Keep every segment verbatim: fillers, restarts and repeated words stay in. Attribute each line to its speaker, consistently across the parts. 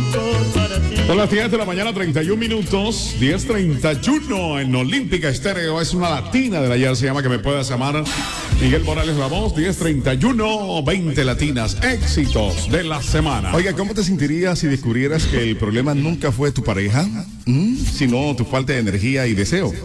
Speaker 1: Son las diez de la mañana, treinta y un minutos, diez treinta y uno en Olímpica Estéreo. Es una latina de la ayer, se llama Que Me Puedas Amar. Miguel Morales la voz, diez treinta y uno, veinte latinas, éxitos de la semana.
Speaker 2: Oiga, ¿cómo te sentirías si descubrieras que el problema nunca fue tu pareja, ¿Mm? sino tu falta de energía y deseo?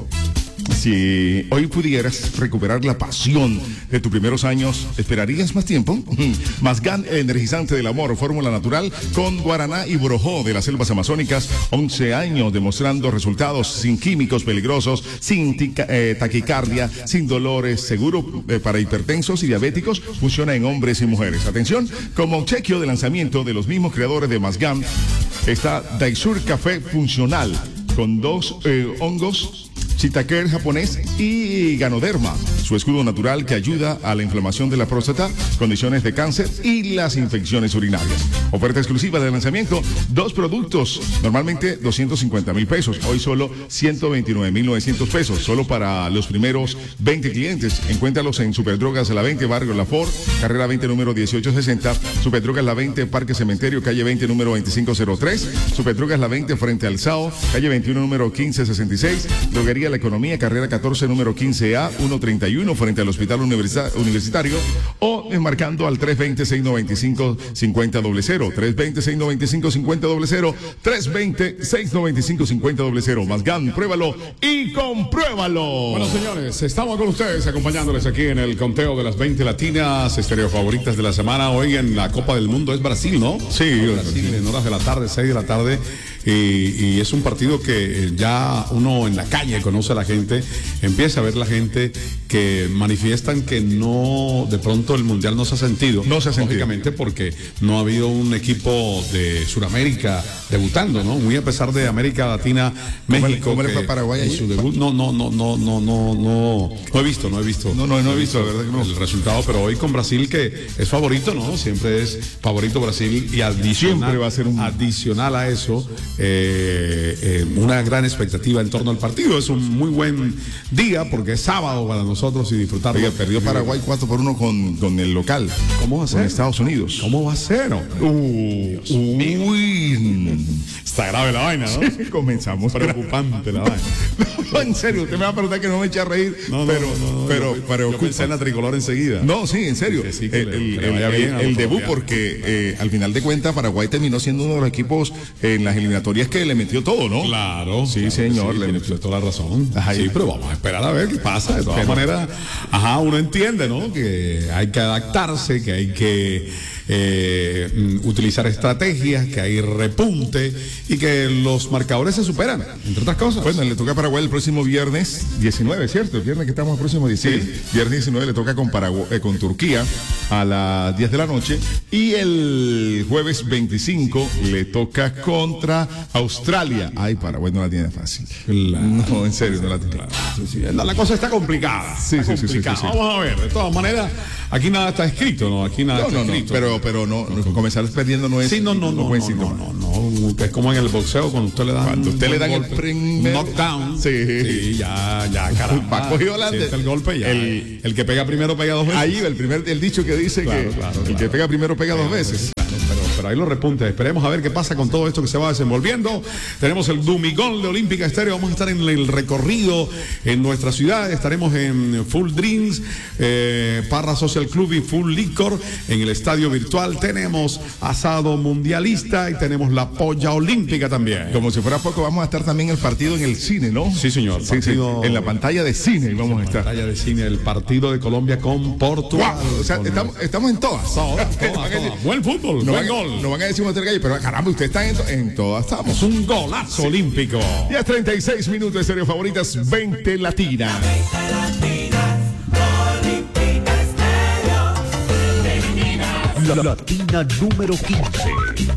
Speaker 2: Si hoy pudieras recuperar la pasión de tus primeros años, ¿esperarías más tiempo? Masgan, el energizante del amor, fórmula natural con guaraná y borojó de las selvas amazónicas. once años demostrando resultados sin químicos peligrosos, sin tica, eh, taquicardia, sin dolores, seguro eh, para hipertensos y diabéticos. Funciona en hombres y mujeres. Atención, como obsequio de lanzamiento de los mismos creadores de Masgan, está Daisur Café Funcional con dos eh, hongos, Shiitake japonés y Ganoderma, su escudo natural que ayuda a la inflamación de la próstata, condiciones de cáncer y las infecciones urinarias. Oferta exclusiva de lanzamiento, dos productos, normalmente doscientos cincuenta mil pesos, hoy solo ciento veintinueve mil novecientos pesos, solo para los primeros veinte clientes. Encuéntralos en Superdrogas La veinte, Barrio La Ford, carrera veinte, número dieciocho sesenta, Superdrogas La veinte, Parque Cementerio, calle veinte, número veinticinco cero tres, Superdrogas La veinte, frente al S A O, calle veintiuno, número quince sesenta y seis, Droguería La Economía, carrera catorce, número quince A, ciento treinta y uno, frente al Hospital Universi- Universitario, o marcando al tres veinte, seis noventa y cinco, cincuenta cero cero, tres veinte, seis noventa y cinco, cincuenta cero cero, tres veinte, seis noventa y cinco, cincuenta cero cero. Masgan, pruébalo y compruébalo.
Speaker 1: Bueno, señores, estamos con ustedes acompañándoles aquí en el conteo de las veinte latinas, estéreo favoritas de la semana. Hoy en la Copa del Mundo es Brasil, ¿no?
Speaker 2: Sí,
Speaker 1: Brasil en horas de la tarde, seis de la tarde. Y, y es un partido que ya uno en la calle conoce a la gente, empieza a ver la gente que manifiestan que no, de pronto el mundial no se ha sentido.
Speaker 2: No se ha sentido.
Speaker 1: Lógicamente porque no ha habido un equipo de Sudamérica debutando, ¿no? Muy a pesar de América Latina, México.
Speaker 2: ¿Cómo le fue a Paraguay
Speaker 1: en
Speaker 2: ahí?
Speaker 1: su debut? No, no, no, no, no, no, no. No he visto, no he visto.
Speaker 2: No, no, no he visto, la verdad que no.
Speaker 1: El resultado, pero hoy con Brasil, que es favorito, ¿no? Siempre es favorito Brasil y adicional,
Speaker 2: Siempre va a ser un...
Speaker 1: adicional a eso, eh, eh, una gran expectativa en torno al partido. Es un muy buen día porque es sábado para nosotros y disfrutarlo.
Speaker 2: Oiga, perdió Paraguay cuatro por uno con, con el local.
Speaker 1: ¿Cómo va a ser?
Speaker 2: Con Estados Unidos.
Speaker 1: ¿Cómo va a ser, hombre?
Speaker 2: Uh, uy.
Speaker 1: Está grave la vaina, ¿no?
Speaker 2: Sí, comenzamos.
Speaker 1: Preocupante la vaina.
Speaker 2: No, en serio, usted me va a preguntar que no me eche a reír.
Speaker 1: No, no,
Speaker 2: pero,
Speaker 1: no, no,
Speaker 2: pero,
Speaker 1: yo,
Speaker 2: pero,
Speaker 1: yo pensé en la tricolor enseguida.
Speaker 2: No, sí, en serio.
Speaker 1: Que sí, que
Speaker 2: el
Speaker 1: le-
Speaker 2: el,
Speaker 1: que le vaya
Speaker 2: el-
Speaker 1: bien a los
Speaker 2: el debut,
Speaker 1: colombianos.
Speaker 2: porque eh, al final de cuentas Paraguay terminó siendo uno de los equipos en las eliminatorias que le metió todo, ¿no?
Speaker 1: Claro.
Speaker 2: Sí,
Speaker 1: claro
Speaker 2: señor,
Speaker 1: sí,
Speaker 2: le-
Speaker 1: tiene usted toda la razón.
Speaker 2: Ajá,
Speaker 1: sí,
Speaker 2: y-
Speaker 1: pero vamos a esperar a ver qué pasa. De todas maneras, ajá, uno entiende, ¿no? Que hay que adaptarse, que hay que eh, mm, utilizar estrategias, que hay repunte y que los marcadores se superan, entre otras cosas.
Speaker 2: Bueno, le toca a Paraguay el próximo viernes diecinueve, ¿cierto? El viernes que estamos el próximo diecinueve.
Speaker 1: Sí.
Speaker 2: Viernes diecinueve le toca con, Paraguay, eh, con Turquía a las diez de la noche. Y el jueves veinticinco le toca contra Australia. Ay, Paraguay no la tiene fácil.
Speaker 1: Claro.
Speaker 2: No, en serio, no la tiene.
Speaker 1: Sí, sí, la, la cosa está complicada.
Speaker 2: Sí,
Speaker 1: está
Speaker 2: sí, sí, sí,
Speaker 1: complicada.
Speaker 2: sí, sí.
Speaker 1: Vamos a ver, de todas maneras, aquí nada está escrito, ¿no? Aquí nada
Speaker 2: No,
Speaker 1: está
Speaker 2: no, no,
Speaker 1: escrito.
Speaker 2: pero, pero no, no, comenzar perdiendo no es
Speaker 1: Sí, no, no,
Speaker 2: un
Speaker 1: no,
Speaker 2: buen
Speaker 1: no,
Speaker 2: síntoma.
Speaker 1: no, no, no, es como en el boxeo cuando usted le da
Speaker 2: Cuando
Speaker 1: un
Speaker 2: usted le
Speaker 1: buen
Speaker 2: dan el
Speaker 1: golpe,
Speaker 2: primer-
Speaker 1: knockdown,
Speaker 2: Sí.
Speaker 1: sí, ya, ya, caramba,
Speaker 2: Va cogido adelante.
Speaker 1: siente el golpe ya,
Speaker 2: El-
Speaker 1: el, que pega primero pega dos veces.
Speaker 2: Ahí va el primer el dicho que dice
Speaker 1: Claro,
Speaker 2: que
Speaker 1: claro,
Speaker 2: el
Speaker 1: claro.
Speaker 2: que pega primero pega dos veces.
Speaker 1: Claro, pero, pero ahí lo repunte. Esperemos a ver qué pasa con todo esto que se va desenvolviendo. Tenemos el Dumigol de Olímpica Estéreo. Vamos a estar en el recorrido en nuestra ciudad. Estaremos en Full Drinks, eh, Parra Social Club y Full Licor en el estadio virtual. Tenemos asado mundialista y tenemos la polla olímpica también.
Speaker 2: Como si fuera poco, vamos a estar también el partido en el cine, ¿no?
Speaker 1: Sí, señor.
Speaker 2: Sí, sí,
Speaker 1: Partido-
Speaker 2: en la pantalla de cine vamos a estar.
Speaker 1: Pantalla de cine, el partido de Colombia con Portugal.
Speaker 2: Wow, o sea,
Speaker 1: Con-
Speaker 2: estamos, estamos en todas.
Speaker 1: Todas,
Speaker 2: Van a
Speaker 1: todas,
Speaker 2: decir-
Speaker 1: todas. Buen fútbol,
Speaker 2: No
Speaker 1: buen
Speaker 2: van,
Speaker 1: gol.
Speaker 2: a- no van a decir Monter Gallo, pero caramba, usted está en, to- en todas, estamos.
Speaker 1: Es un golazo olímpico.
Speaker 2: diez treinta y seis minutos de serie favoritas, veinte latinas.
Speaker 3: La Latina número quince.